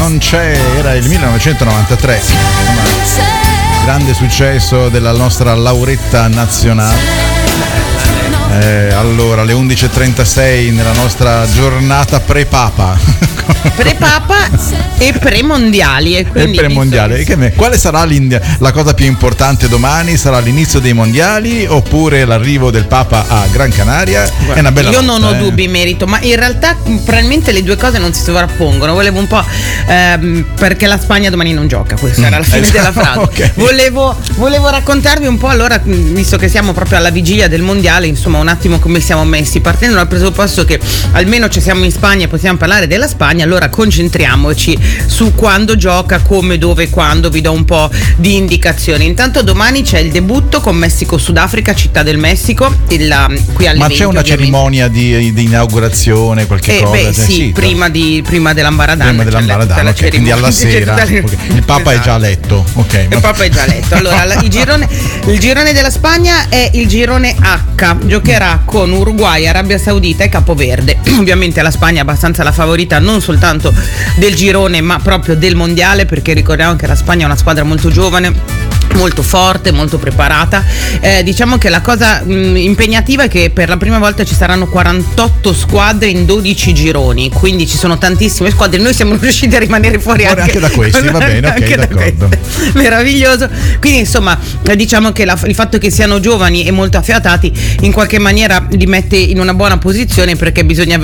non c'è, era il 1993, grande successo della nostra Lauretta nazionale. Allora, alle 11.36 nella nostra giornata pre-papa e premondiali. E premondiali. Quale sarà la cosa più importante domani? Sarà l'inizio dei mondiali oppure l'arrivo del Papa a Gran Canaria? Guarda, è una bella io lotta, non ho dubbi in merito, ma in realtà probabilmente le due cose non si sovrappongono. Volevo un po' perché la Spagna domani non gioca, questa era la fine della frase. Okay. Volevo raccontarvi un po', allora, visto che siamo proprio alla vigilia del mondiale, insomma, un attimo come siamo messi, partendo dal presupposto che almeno ci siamo in Spagna e possiamo parlare della Spagna. Allora concentriamoci su quando gioca, come, dove, quando. Vi do un po' di indicazioni. Intanto domani c'è il debutto con Messico-Sudafrica, Città del Messico, qui all'evento. Ma c'è una ovviamente. cerimonia di inaugurazione, qualche cosa? Sì, prima dell'Ambaradan. Prima dell'Ambaradan, okay, quindi alla sera. Okay. Il Papa è già a letto. Okay. Il Papa è già a letto. Allora, il girone della Spagna è il girone H. Giocherà con Uruguay, Arabia Saudita e Capoverde. Ovviamente la Spagna è abbastanza la favorita non soltanto del girone ma proprio del mondiale, perché ricordiamo che la Spagna è una squadra molto giovane, molto forte, molto preparata. Diciamo che la cosa impegnativa è che per la prima volta ci saranno 48 squadre in 12 gironi, quindi ci sono tantissime squadre. Noi siamo riusciti a rimanere fuori anche da questi, va bene, ok, d'accordo. Meraviglioso. Quindi insomma, diciamo che il fatto che siano giovani e molto affiatati in qualche maniera li mette in una buona posizione, perché bisogna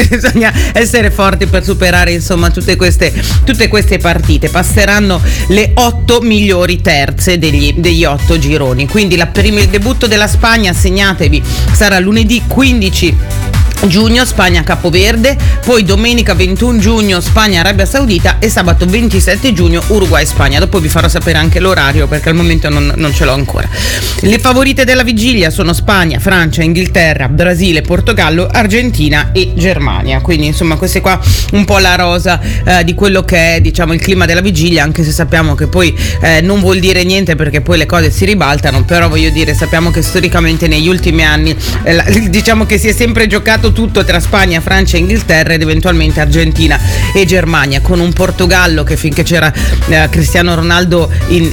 essere forti per superare insomma tutte queste partite. Passeranno le 8 migliori terze degli 8 gironi. Quindi il debutto della Spagna, segnatevi, sarà lunedì 15 giugno Spagna Capoverde, poi domenica 21 giugno Spagna Arabia Saudita e sabato 27 giugno Uruguay Spagna. Dopo vi farò sapere anche l'orario, perché al momento non ce l'ho ancora. Le favorite della vigilia sono Spagna, Francia, Inghilterra, Brasile, Portogallo, Argentina e Germania. Quindi insomma queste qua un po' la rosa di quello che è, diciamo, il clima della vigilia, anche se sappiamo che poi non vuol dire niente, perché poi le cose si ribaltano. Però voglio dire, sappiamo che storicamente negli ultimi anni diciamo che si è sempre giocato tutto tra Spagna, Francia e Inghilterra, ed eventualmente Argentina e Germania, con un Portogallo che finché c'era Cristiano Ronaldo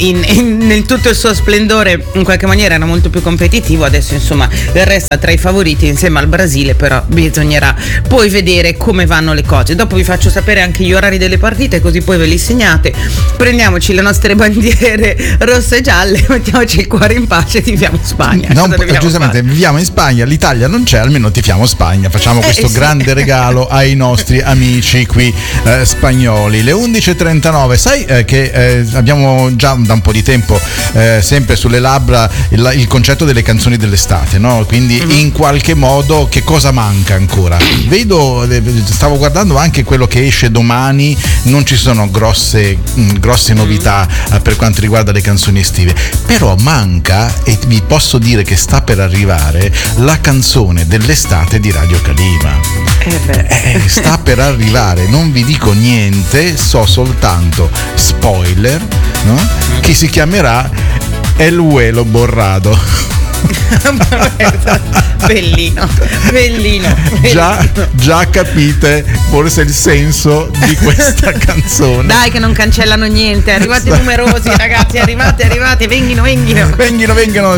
nel tutto il suo splendore in qualche maniera era molto più competitivo. Adesso insomma resta tra i favoriti insieme al Brasile, però bisognerà poi vedere come vanno le cose. Dopo vi faccio sapere anche gli orari delle partite, così poi ve li segnate. Prendiamoci le nostre bandiere rosse e gialle, mettiamoci il cuore in pace e tifiamo Spagna. Giustamente, viviamo in Spagna, l'Italia non c'è, almeno tifiamo Spagna. Facciamo questo grande regalo ai nostri amici qui spagnoli. Le 11.39, sai che abbiamo già da un po' di tempo sempre sulle labbra il concetto delle canzoni dell'estate, no? Quindi in qualche modo che cosa manca ancora? Stavo guardando anche quello che esce domani, non ci sono grosse novità per quanto riguarda le canzoni estive, però manca, e vi posso dire che sta per arrivare, la canzone dell'estate di Radio Calima. Sta per arrivare, non vi dico niente, so soltanto spoiler, no? Che si chiamerà El Vuelo Borrado. Bellino. Già capite forse il senso di questa canzone. Dai, che non cancellano niente, arrivate numerosi ragazzi, arrivate, venghino.